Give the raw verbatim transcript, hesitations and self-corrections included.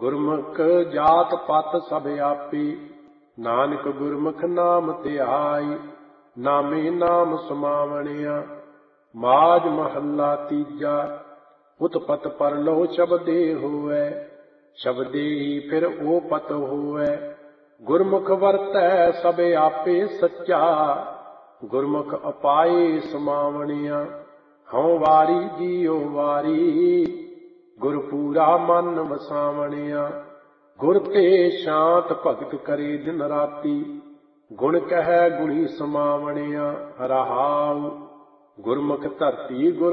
ਗੁਰਮੁਖ ਜਾਤ ਪਤ ਸਭ ਆਪੇ, ਨਾਨਕ ਗੁਰਮੁਖ ਨਾਮ ਧਿਆਈ। ਨਾਮੇ ਨਾਮ ਸਮਾਵਣਿਆ, ਮਾਝ ਮਹੱਲਾ ਤੀਜਾ। ਉਤਪਤ ਪਰਲੋ ਸ਼ਬਦੇ ਹੋਵੈ, ਸ਼ਬਦੇ ਹੀ ਫਿਰ ਉਹ ਪਤ ਹੋਵੈ। ਗੁਰਮੁਖ ਵਰਤੈ ਸਭ ਆਪੇ ਸੱਚਾ, ਗੁਰਮੁਖ ਅਪਾਏ ਸਮਾਵਣਿਆ। ਹਉ ਵਾਰੀ ਜੀਉ ਵਾਰੀ, ਗੁਰ ਪੂਰਾ ਮਨ ਵਸਾਵਣਿਆ। ਗੁਰ ਤੇ ਸ਼ਾਂਤ ਭਗਤ ਕਰੇ ਦਿਨ ਰਾਤੀ, ਗੁਣ ਕਹੈ ਗੁਣੀ ਸਮਾਵਣਿਆ। ਰਹਾਉ ਗੁਰਮੁਖ ਧਰਤੀ ਗੁਰ